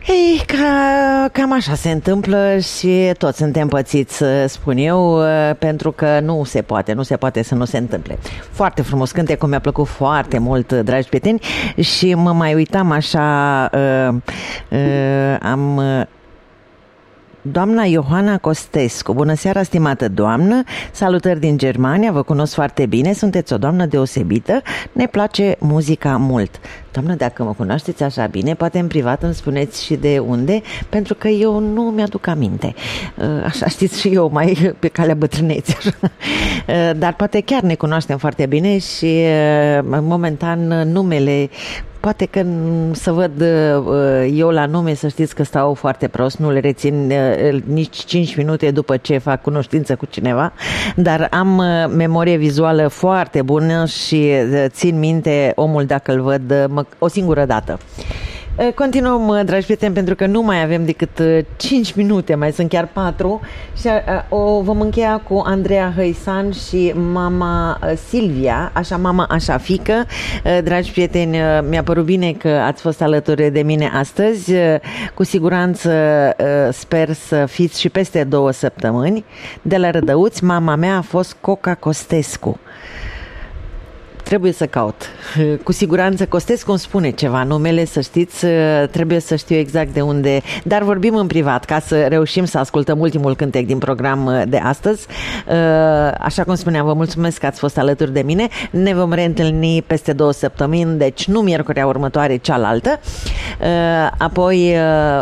Ei, cam așa se întâmplă și toți suntem pățiți, spun eu, pentru că nu se poate să nu se întâmple. Foarte frumos cântecul, mi-a plăcut foarte mult, dragi prieteni, și mă mai uitam așa, doamna Ioana Costescu. Bună seara, stimată doamnă, salutări din Germania, vă cunosc foarte bine, sunteți o doamnă deosebită, ne place muzica mult. Doamnă, dacă mă cunoașteți așa bine, poate în privat îmi spuneți și de unde, pentru că eu nu mi-aduc aminte. Așa știți și eu, mai pe calea bătrâneții. Dar poate chiar ne cunoaștem foarte bine și momentan numele, poate că să văd eu la nume, să știți că stau foarte prost, nu le rețin nici 5 minute după ce fac cunoștință cu cineva, dar am memorie vizuală foarte bună și țin minte omul dacă îl văd o singură dată. Continuăm, dragi prieteni, pentru că nu mai avem decât 5 minute, mai sunt chiar 4 și o vom încheia cu Andreea Hăisan și mama Silvia, așa mama, așa fică. Dragi prieteni, mi-a părut bine că ați fost alături de mine astăzi. Cu siguranță sper să fiți și peste 2 săptămâni. De la Rădăuți, mama mea a fost Coca Costescu. Trebuie să caut. Cu siguranță Costescu îmi spune ceva numele, să știți, trebuie să știu exact de unde, dar vorbim în privat ca să reușim să ascultăm ultimul cântec din program de astăzi. Așa cum spuneam, vă mulțumesc că ați fost alături de mine. Ne vom reîntâlni peste 2 săptămâni, deci nu miercurea următoare, cealaltă. Apoi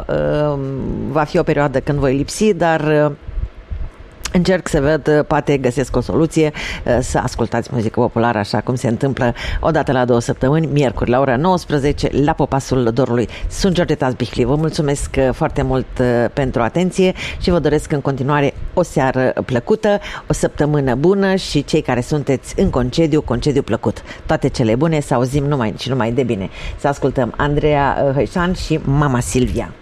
va fi o perioadă când voi lipsi, dar încerc să văd, poate găsesc o soluție să ascultați muzică populară așa cum se întâmplă odată la 2 săptămâni, miercuri la ora 19 la Popasul Dorului. Sunt Georgeta Zbihli, vă mulțumesc foarte mult pentru atenție și vă doresc în continuare o seară plăcută, o săptămână bună și cei care sunteți în concediu plăcut. Toate cele bune, să auzim numai de bine. Să ascultăm Andreea Hăișan și mama Silvia.